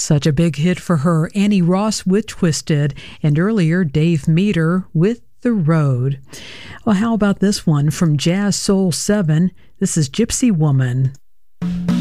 Such a big hit for her. Annie Ross with Twisted, and earlier Dave Meter with The Road. Well, how about this one from Jazz Soul 7? This is Gypsy Woman.